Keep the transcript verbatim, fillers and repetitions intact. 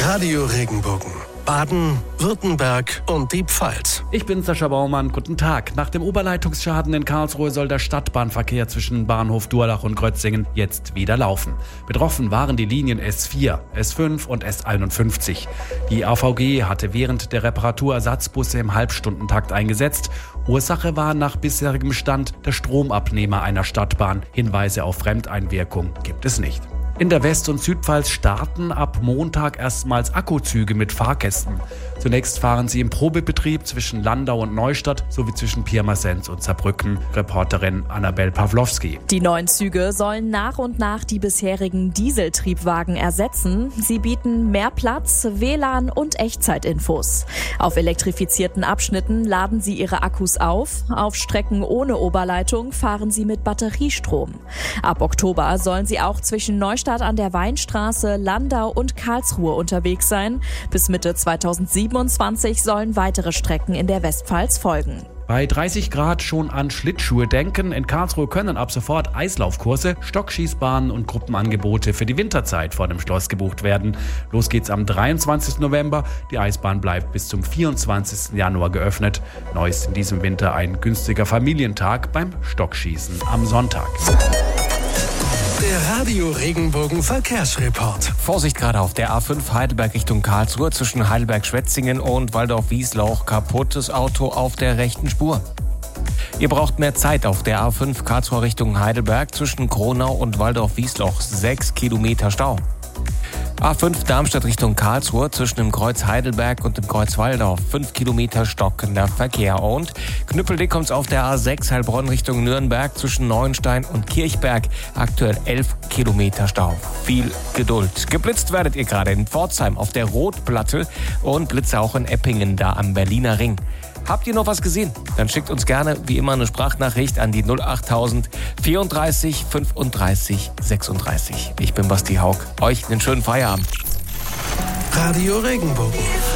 Radio Regenbogen. Baden, Württemberg und die Pfalz. Ich bin Sascha Baumann, guten Tag. Nach dem Oberleitungsschaden in Karlsruhe soll der Stadtbahnverkehr zwischen Bahnhof Durlach und Grötzingen jetzt wieder laufen. Betroffen waren die Linien S vier, S fünf und S einundfünfzig. Die A V G hatte während der Reparatur Ersatzbusse im Halbstundentakt eingesetzt. Ursache war nach bisherigem Stand der Stromabnehmer einer Stadtbahn. Hinweise auf Fremdeinwirkung gibt es nicht. In der West- und Südpfalz starten ab Montag erstmals Akkuzüge mit Fahrgästen. Zunächst fahren sie im Probebetrieb zwischen Landau und Neustadt sowie zwischen Pirmasens und Saarbrücken. Reporterin Annabel Pawlowski. Die neuen Züge sollen nach und nach die bisherigen Dieseltriebwagen ersetzen. Sie bieten mehr Platz, W L A N und Echtzeitinfos. Auf elektrifizierten Abschnitten laden sie ihre Akkus auf. Auf Strecken ohne Oberleitung fahren sie mit Batteriestrom. Ab Oktober sollen sie auch zwischen Neustadt an der Weinstraße, Landau und Karlsruhe unterwegs sein. Bis Mitte zweitausendsiebenundzwanzig sollen weitere Strecken in der Westpfalz folgen. Bei dreißig Grad schon an Schlittschuhe denken. In Karlsruhe können ab sofort Eislaufkurse, Stockschießbahnen und Gruppenangebote für die Winterzeit vor dem Schloss gebucht werden. Los geht's am dreiundzwanzigsten November. Die Eisbahn bleibt bis zum vierundzwanzigsten Januar geöffnet. Neu ist in diesem Winter ein günstiger Familientag beim Stockschießen am Sonntag. Der Radio Regenbogen Verkehrsreport. Vorsicht gerade auf der A fünf Heidelberg Richtung Karlsruhe zwischen Heidelberg-Schwetzingen und Waldorf-Wiesloch. Kaputtes Auto auf der rechten Spur. Ihr braucht mehr Zeit auf der A fünf Karlsruhe Richtung Heidelberg zwischen Kronau und Waldorf-Wiesloch. Sechs Kilometer Stau. A fünf Darmstadt Richtung Karlsruhe zwischen dem Kreuz Heidelberg und dem Kreuz Walldorf. Fünf Kilometer stockender Verkehr. Und knüppeldick kommt's auf der A sechs Heilbronn Richtung Nürnberg zwischen Neuenstein und Kirchberg. Aktuell elf Kilometer Stau. Viel Geduld. Geblitzt werdet ihr gerade in Pforzheim auf der Rotplatte und Blitze auch in Eppingen da am Berliner Ring. Habt ihr noch was gesehen? Dann schickt uns gerne wie immer eine Sprachnachricht an die null achttausend vierunddreißig fünfunddreißig sechsunddreißig. Ich bin Basti Haug. Euch einen schönen Feierabend. Radio Regenbogen.